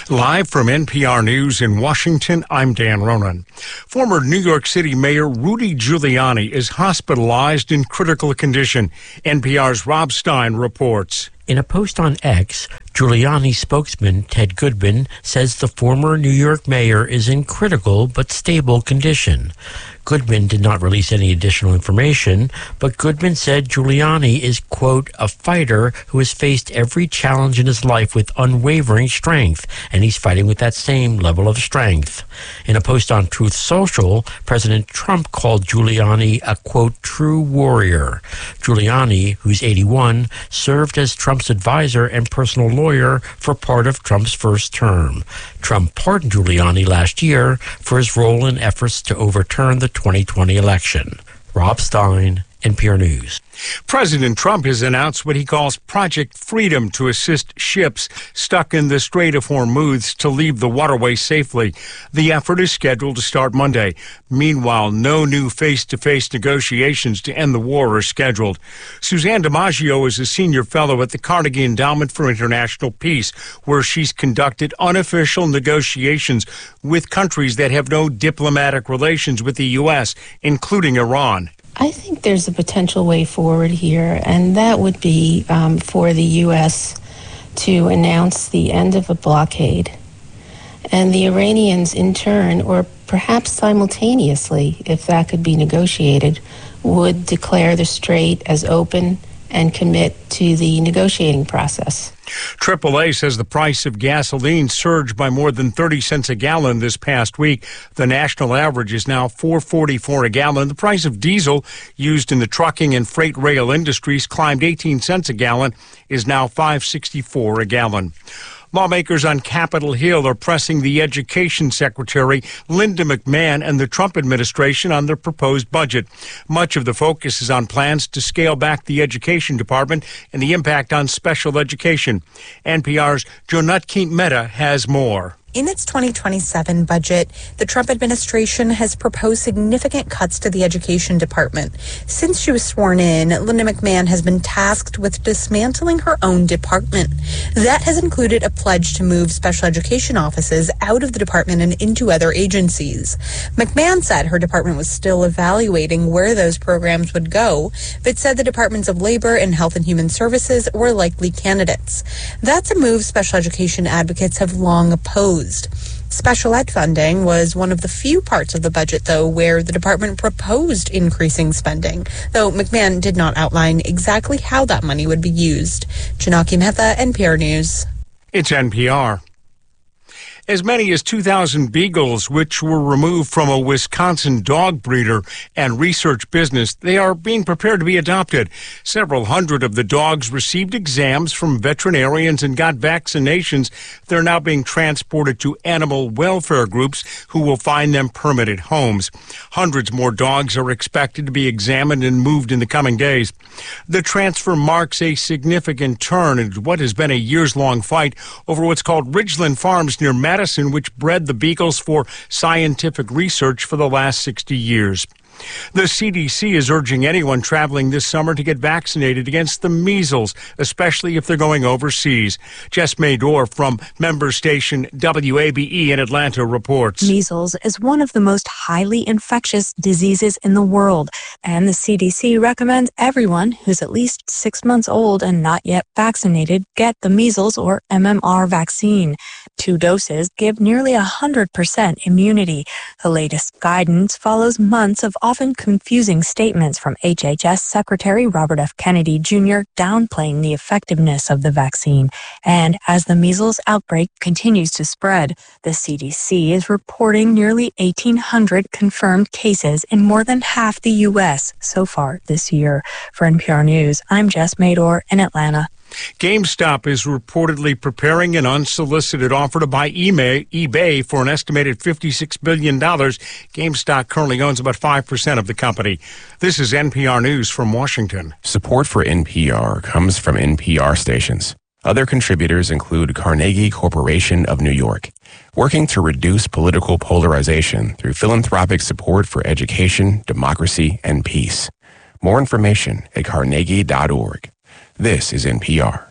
Live from NPR News in Washington, I'm Dan Ronan. Former New York City Mayor Rudy Giuliani is hospitalized in critical condition. NPR's Rob Stein reports. In a post on X, Giuliani spokesman Ted Goodman says the former New York mayor is in critical but stable condition. Goodman did not release any additional information, but Goodman said Giuliani is, quote, a fighter who has faced every challenge in his life with unwavering strength, and he's fighting with that same level of strength. In a post on Truth Social, President Trump called Giuliani a, quote, true warrior. Giuliani, who's 81, served as Trump's advisor and personal lawyer for part of Trump's first term. Trump pardoned Giuliani last year for his role in efforts to overturn the 2020 election. Rob Stein, NPR News. President Trump has announced what he calls Project Freedom to assist ships stuck in the Strait of Hormuz to leave the waterway safely. The effort is scheduled to start Monday. Meanwhile, no new face-to-face negotiations to end the war are scheduled. Suzanne DiMaggio is a senior fellow at the Carnegie Endowment for International Peace, where she's conducted unofficial negotiations with countries that have no diplomatic relations with the U.S., including Iran. I think there's a potential way forward here, and that would be for the U.S. to announce the end of a blockade. And the Iranians, in turn, or perhaps simultaneously, if that could be negotiated, would declare the strait as open and commit to the negotiating process. AAA says the price of gasoline surged by more than 30 cents a gallon this past week. The national average is now $4.44 a gallon. The price of diesel used in the trucking and freight rail industries climbed 18 cents a gallon, is now $5.64 a gallon. Lawmakers on Capitol Hill are pressing the Education Secretary, Linda McMahon, and the Trump administration on their proposed budget. Much of the focus is on plans to scale back the Education Department and the impact on special education. NPR's Jonut Mehta has more. In its 2027 budget, the Trump administration has proposed significant cuts to the Education Department. Since she was sworn in, Linda McMahon has been tasked with dismantling her own department. That has included a pledge to move special education offices out of the department and into other agencies. McMahon said her department was still evaluating where those programs would go, but said the Departments of Labor and Health and Human Services were likely candidates. That's a move special education advocates have long opposed. Special ed funding was one of the few parts of the budget, though, where the department proposed increasing spending, though McMahon did not outline exactly how that money would be used. Jonut Mehta, NPR News. It's NPR. As many as 2,000 beagles, which were removed from a Wisconsin dog breeder and research business, they are being prepared to be adopted. Several hundred of the dogs received exams from veterinarians and got vaccinations. They're now being transported to animal welfare groups who will find them permanent homes. Hundreds more dogs are expected to be examined and moved in the coming days. The transfer marks a significant turn in what has been a years-long fight over what's called Ridgeland Farms near Madison, which bred the beagles for scientific research for the last 60 years. The CDC is urging anyone traveling this summer to get vaccinated against the measles, especially if they're going overseas. Jess Mador from member station WABE in Atlanta reports. Measles is one of the most highly infectious diseases in the world, and the CDC recommends everyone who's at least 6 months old and not yet vaccinated get the measles or MMR vaccine. 2 doses give nearly 100% immunity. The latest guidance follows months of often confusing statements from HHS Secretary Robert F. Kennedy Jr. downplaying the effectiveness of the vaccine. And as the measles outbreak continues to spread, the CDC is reporting nearly 1,800 confirmed cases in more than half the U.S. so far this year. For NPR News, I'm Jess Mador in Atlanta. GameStop is reportedly preparing an unsolicited offer to buy eBay for an estimated $56 billion. GameStop currently owns about 5% of the company. This is NPR News from Washington. Support for NPR comes from NPR stations. Other contributors include Carnegie Corporation of New York, working to reduce political polarization through philanthropic support for education, democracy, and peace. More information at carnegie.org. This is NPR.